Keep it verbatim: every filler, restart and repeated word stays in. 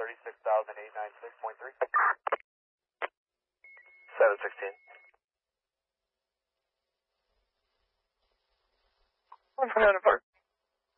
thirty-six thousand eight hundred ninety-six point three. seven sixteen. one five nine four.